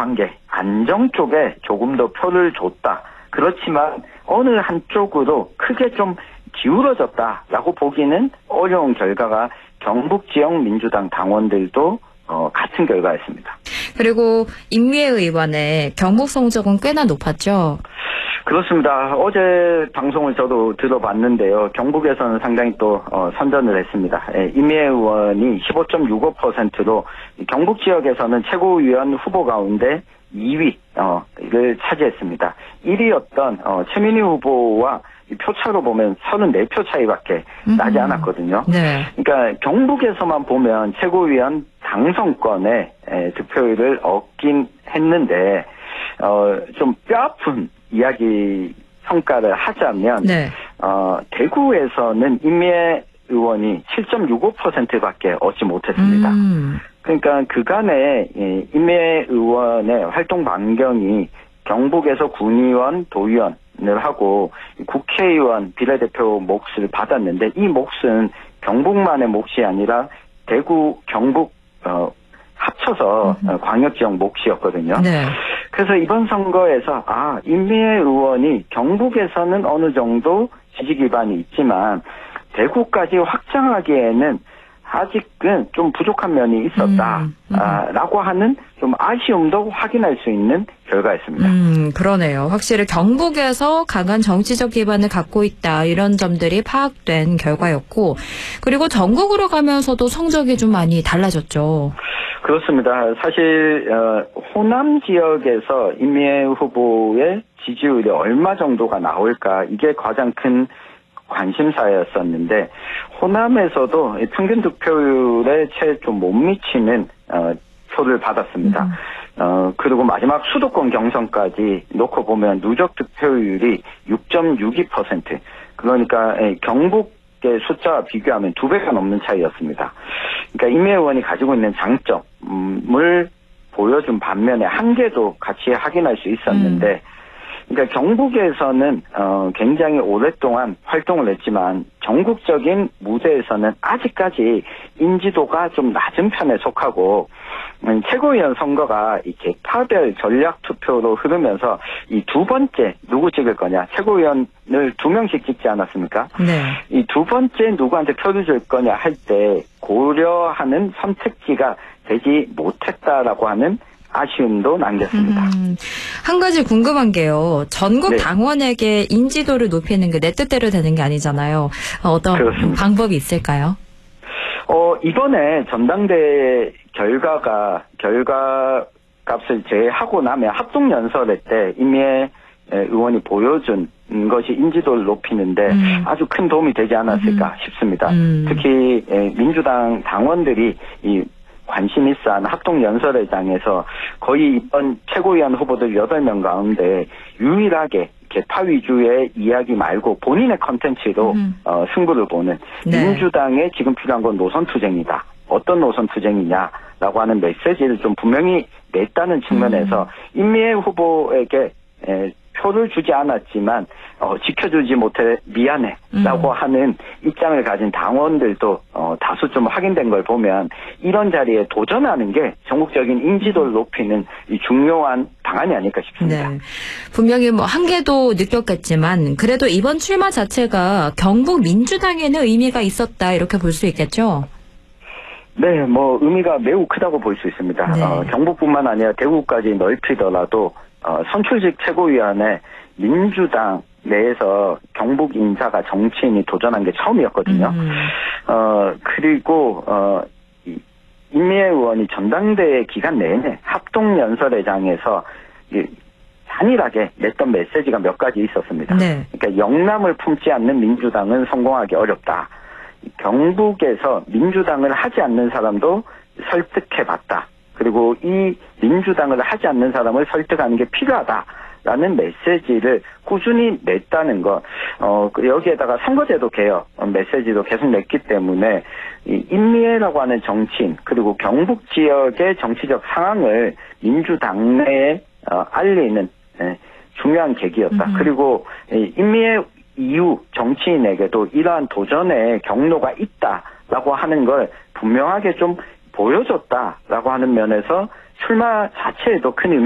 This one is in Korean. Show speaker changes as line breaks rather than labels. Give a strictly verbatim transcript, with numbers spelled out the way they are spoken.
관계, 안정 쪽에 조금 더 표를 줬다. 그렇지만 어느 한쪽으로 크게 좀 기울어졌다라고 보기는 어려운 결과가 경북 지역 민주당 당원들도 어, 같은 결과였습니다.
그리고 임미애 의원의 경북 성적은 꽤나 높았죠?
그렇습니다. 어제 방송을 저도 들어봤는데요. 경북에서는 상당히 또 어, 선전을 했습니다. 예, 임미애 의원이 십오 점 육오 퍼센트로 경북 지역에서는 최고위원 후보 가운데 이 위를 차지했습니다. 일 위였던 어, 최민희 후보와 표차로 보면 삼십사 표 차이밖에 나지 않았거든요. 네. 그러니까 경북에서만 보면 최고위원 당선권에 에, 득표율을 얻긴 했는데 어, 좀 뼈아픈 이야기 평가를 하자면 네. 어, 대구에서는 임미애 의원이 칠 점 육오 퍼센트밖에 얻지 못했습니다. 음. 그러니까 그간의 임미애 의원의 활동 반경이 경북에서 군의원, 도의원을 하고 국회의원 비례대표 몫을 받았는데 이 몫은 경북만의 몫이 아니라 대구, 경북 어, 합쳐서 음. 광역지역 몫이었거든요. 네. 그래서 이번 선거에서 아 임미애 의원이 경북에서는 어느 정도 지지 기반이 있지만 대구까지 확장하기에는 아직은 좀 부족한 면이 있었다라고 음, 음. 하는 좀 아쉬움도 확인할 수 있는 결과였습니다.
음, 그러네요. 확실히 경북에서 강한 정치적 기반을 갖고 있다 이런 점들이 파악된 결과였고 그리고 전국으로 가면서도 성적이 좀 많이 달라졌죠.
그렇습니다. 사실 어, 호남 지역에서 임미애 후보의 지지율이 얼마 정도가 나올까 이게 가장 큰 관심사였었는데 호남에서도 평균 득표율에 채 좀 못 미치는 어, 표를 받았습니다. 음. 어, 그리고 마지막 수도권 경선까지 놓고 보면 누적 득표율이 육 점 육이 퍼센트 그러니까 에, 경북의 숫자와 비교하면 두 배가 넘는 차이였습니다. 그러니까 임미애 의원이 가지고 있는 장점을 보여준 반면에 한계도 같이 확인할 수 있었는데 음. 그러니까 경북에서는 어, 굉장히 오랫동안 활동을 했지만 전국적인 무대에서는 아직까지 인지도가 좀 낮은 편에 속하고 음, 최고위원 선거가 이 계파별 전략 투표로 흐르면서 이 두 번째 누구 찍을 거냐 최고위원을 두 명씩 찍지 않았습니까? 네. 이 두 번째 누구한테 표를 줄 거냐 할 때 고려하는 선택지가 되지 못했다라고 하는 아쉬움도 남겼습니다.
음, 한 가지 궁금한 게요. 전국 네. 당원에게 인지도를 높이는 게 내 뜻대로 되는 게 아니잖아요. 어떤 그렇습니다. 방법이 있을까요?
어, 이번에 전당대회 결과가, 결과 값을 제하고 나면 합동연설회 때 임미애 의원이 보여준 것이 인지도를 높이는데 음. 아주 큰 도움이 되지 않았을까 음. 싶습니다. 음. 특히 민주당 당원들이 이 관심 있어 하는 합동연설회장에서 거의 이번 최고위원 후보들 여덟 명 가운데 유일하게 개파 위주의 이야기 말고 본인의 컨텐츠로 음. 어, 승부를 보는 네. 민주당에 지금 필요한 건 노선투쟁이다. 어떤 노선투쟁이냐라고 하는 메시지를 좀 분명히 냈다는 측면에서 음. 임미애 후보에게 에, 표를 주지 않았지만 어, 지켜주지 못해 미안해라고 음. 하는 입장을 가진 당원들도 어, 다수 좀 확인된 걸 보면 이런 자리에 도전하는 게 전국적인 인지도를 높이는 이 중요한 방안이 아닐까 싶습니다.
네. 분명히 뭐 한계도 느꼈겠지만 그래도 이번 출마 자체가 경북 민주당에는 의미가 있었다 이렇게 볼 수 있겠죠?
네, 뭐 의미가 매우 크다고 볼 수 있습니다. 네. 어, 경북뿐만 아니라 대구까지 넓히더라도 어, 선출직 최고위원회 민주당 내에서 경북 인사가 정치인이 도전한 게 처음이었거든요. 음. 어, 그리고, 어, 임미애 의원이 전당대회 기간 내내 합동연설회장에서 단일하게 냈던 메시지가 몇 가지 있었습니다. 네. 그러니까 영남을 품지 않는 민주당은 성공하기 어렵다. 경북에서 민주당을 하지 않는 사람도 설득해봤다. 그리고 이 민주당을 하지 않는 사람을 설득하는 게 필요하다라는 메시지를 꾸준히 냈다는 것. 어, 여기에다가 선거제도 개혁 메시지도 계속 냈기 때문에 이 임미애라고 하는 정치인 그리고 경북 지역의 정치적 상황을 민주당 내에 어, 알리는 예, 중요한 계기였다. 음. 그리고 이 임미애 이후 정치인에게도 이러한 도전의 경로가 있다라고 하는 걸 분명하게 좀 보여줬다라고 하는 면에서 출마 자체에도 큰 의미